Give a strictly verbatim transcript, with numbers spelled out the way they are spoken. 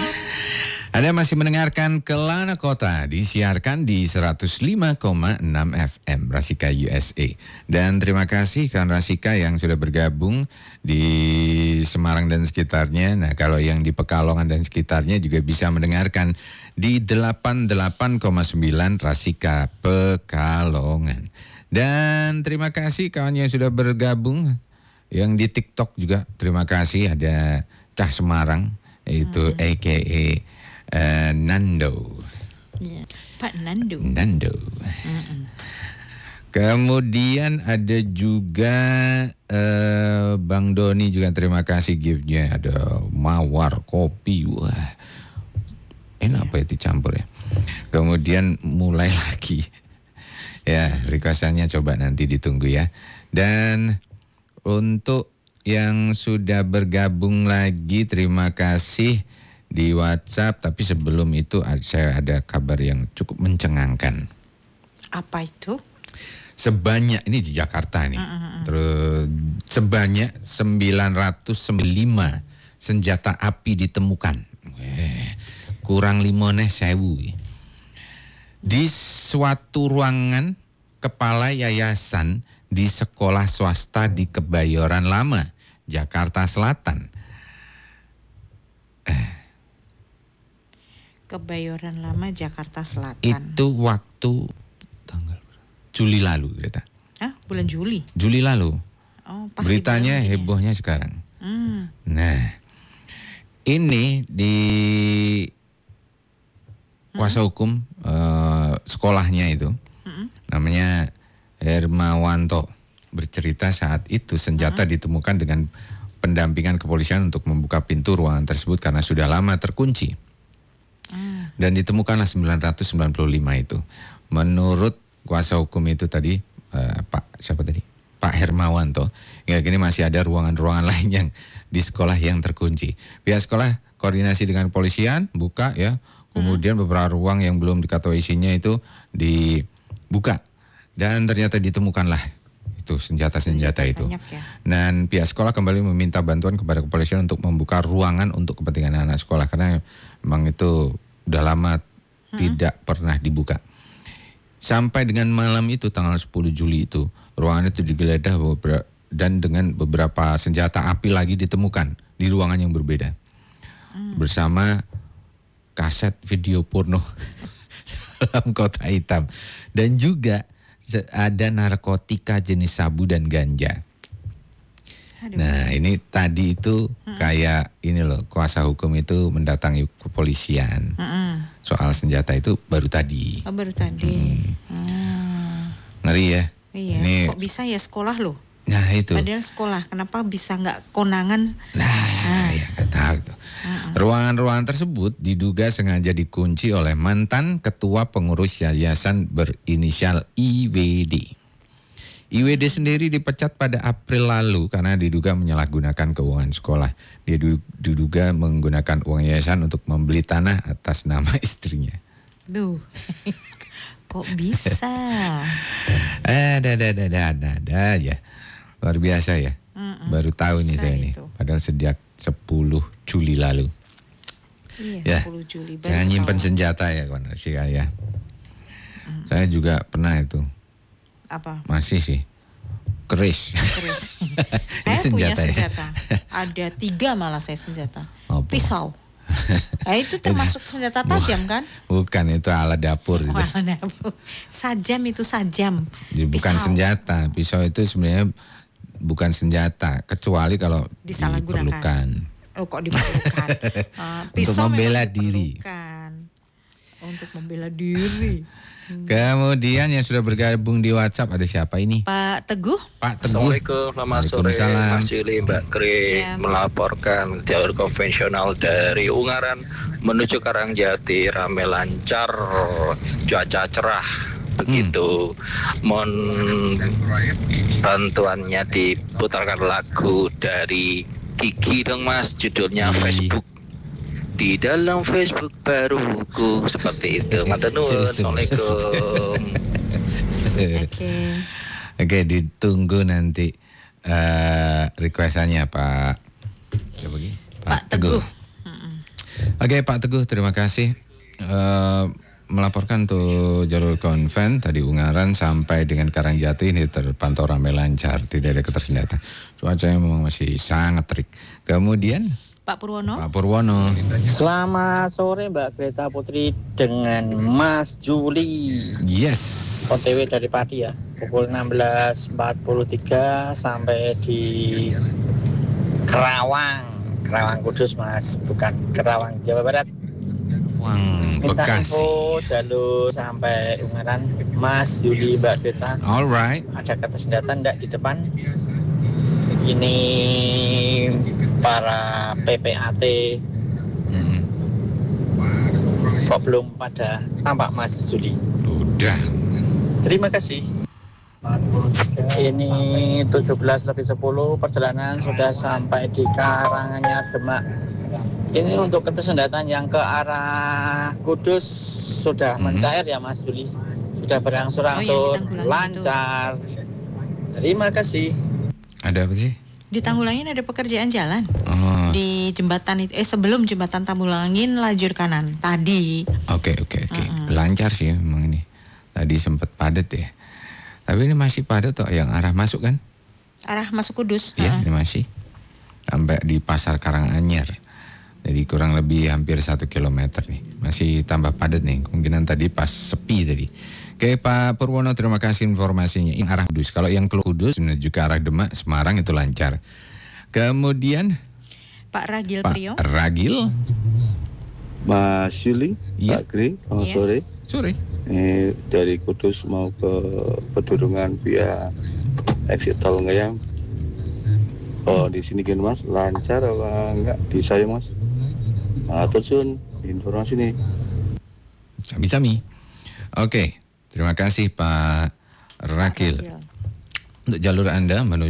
Anda masih mendengarkan Kelana Kota, disiarkan di seratus lima koma enam F M Rasika U S A. Dan terima kasih kawan Rasika yang sudah bergabung di Semarang dan sekitarnya. Nah, kalau yang di Pekalongan dan sekitarnya juga bisa mendengarkan di delapan puluh delapan koma sembilan Rasika Pekalongan. Dan terima kasih kawan yang sudah bergabung. Yang di TikTok juga terima kasih, ada Cah Semarang, yaitu hmm. A K A uh, Nando. Ya, Pak Nando. Nando. Hmm. Kemudian ada juga uh, Bang Doni juga terima kasih gift-nya. Ada mawar, kopi, wah enak ya. Apa ya dicampur ya. Kemudian mulai lagi. Ya, requestannya coba nanti ditunggu ya. Dan untuk yang sudah bergabung lagi, terima kasih di WhatsApp. Tapi sebelum itu saya ada kabar yang cukup mencengangkan. Apa itu? Sebanyak, ini di Jakarta nih, uh-uh. terus sebanyak sembilan ratus sembilan puluh lima senjata api ditemukan. Eh, kurang limone sewu. Di suatu ruangan kepala yayasan di sekolah swasta di Kebayoran Lama, Jakarta Selatan. Eh. Kebayoran Lama, Jakarta Selatan. Itu waktu tanggal Juli lalu, kita. Hah? Bulan Juli? Juli lalu. Oh, pas beritanya hebohnya sekarang. Hmm. Nah, ini di kuasa hukum uh, sekolahnya itu, hmm. namanya Hermawanto, bercerita saat itu senjata hmm. ditemukan dengan pendampingan kepolisian untuk membuka pintu ruangan tersebut karena sudah lama terkunci. Hmm. Dan ditemukanlah sembilan ratus sembilan puluh lima itu. Menurut kuasa hukum itu tadi, uh, Pak siapa tadi? Pak Hermawanto, hingga kini masih ada ruangan-ruangan lain yang di sekolah yang terkunci. Pihak sekolah koordinasi dengan kepolisian, buka ya. Kemudian hmm. beberapa ruang yang belum diketahui isinya itu dibuka. Dan ternyata ditemukanlah itu senjata-senjata itu. Ya. Dan pihak sekolah kembali meminta bantuan kepada kepolisian untuk membuka ruangan untuk kepentingan anak sekolah. Karena memang itu udah lama hmm. tidak pernah dibuka. Sampai dengan malam itu tanggal sepuluh Juli itu, ruangan itu digeledah dan dengan beberapa senjata api lagi ditemukan di ruangan yang berbeda. Hmm. Bersama kaset video porno dalam kotak hitam. Dan juga ada narkotika jenis sabu dan ganja. Aduh. Nah ini tadi itu hmm. kayak ini loh, kuasa hukum itu mendatangi kepolisian. Hmm. Soal senjata itu baru tadi. Oh, baru tadi. Hmm. Hmm. Ngeri ya. Iya. Ini, kok bisa ya sekolah loh? Nah itu. Padahal sekolah, kenapa bisa nggak konangan? Nah, nah. ya nggak tahu tuh. Hmm. Ruangan-ruangan tersebut diduga sengaja dikunci oleh mantan ketua pengurus yayasan berinisial I W D. I W D sendiri dipecat pada April lalu karena diduga menyalahgunakan keuangan sekolah. Dia diduga menggunakan uang yayasan untuk membeli tanah atas nama istrinya. Duh, kok bisa? Ada, ada, ada, ada, ada ya. Luar biasa ya. Mm-mm. Baru tahu nih saya nih. Padahal sejak sepuluh Juli lalu. Iya, ya. sepuluh Juli. Jangan nyimpen senjata ya kawan Rasika ya. Mm. Saya juga pernah itu. Apa? Masih sih. Keris. Keris. Saya punya senjata. Ya? Ada tiga malah saya senjata. Apa? Pisau. Nah, itu termasuk senjata tajam kan? Bukan, itu alat dapur. Oh, itu. Alat dapur. Sajam itu sajam. Bukan pisau. Senjata. Pisau itu sebenarnya bukan senjata. Kecuali kalau diperlukan. Oh kok diperlukan? uh, Untuk membela diri. Untuk membela diri. Hmm. Kemudian yang sudah bergabung di WhatsApp ada siapa ini? Pak Teguh. Pak Teguh. Assalamualaikum, selamat sore Mas Yuli, Mbak Kri, ya. Melaporkan jalur konvensional dari Ungaran menuju Karangjati ramai lancar, cuaca cerah. Begitu. Hmm. Mohon bantuannya diputarkan lagu dari Gigi dong Mas, judulnya Yui. Facebook. Di dalam Facebook baruku, seperti itu. Matur Assalamualaikum. Oke. Oke, ditunggu nanti uh, requestannya Pak. Coba lagi. Pak, Pak Teguh. Teguh. Oke Pak Teguh, terima kasih. Uh, melaporkan untuk jalur konven tadi Ungaran sampai dengan Karangjati ini terpantau ramai lancar, tidak ada ketersendataan. Cuacanya memang masih sangat terik. Kemudian Pak Purwono. Pak Purwono. Selamat sore Mbak Greta Putri dengan Mas Juli. Yes. O T W dari Pati ya. Pukul enam belas empat puluh tiga sampai di Kerawang. Kerawang Kudus Mas, bukan Kerawang Jawa Barat. Wang Minta Bekasi. info jalur sampai Ungaran Mas Juli Mbak Greta. Alright. Ada ketersendataan enggak di depan? Ini para P P A T Mm-hmm. kok belum pada tampak Mas Juli. Udah. Terima kasih. Ini tujuh belas lebih sepuluh perjalanan sudah sampai di Karanganyar Demak. Ini untuk ketersendataan yang ke arah Kudus sudah Mm-hmm. mencair ya Mas Juli. Sudah berangsur-angsur Oh, ya, lancar. Terima kasih. Ada apa sih? Di Tanggulangin ada pekerjaan jalan. Oh. Di jembatan itu, eh sebelum jembatan Tanggulangin lajur kanan tadi. Oke oke oke. Mm-mm. Lancar sih memang ini. Tadi sempat padat ya. Tapi ini masih padat toh yang arah masuk kan? Arah masuk Kudus. Iya, Heeh. ini masih sampai di Pasar Karanganyar. Jadi kurang lebih hampir satu kilometer nih. Masih tambah padat nih. Kemungkinan tadi pas sepi tadi. Oke Pak Purwono, terima kasih informasinya. Ini arah Kudus. Kalau yang ke Kudus menuju ke arah Demak, Semarang itu lancar. Kemudian Pak Ragil Pak Priyo. Ragil. Mas Yuli, Iya. Pak Gri, selamat Iya. sore. Sore. Ini dari Kudus mau ke Pedurungan via exit tol Ngayam. Oh di sini kan Mas, lancar apa enggak di saya Mas? Nah, tersun informasi nih. Sami-sami. Oke, terima kasih Pak Ragil. Ragil. Untuk jalur Anda menuju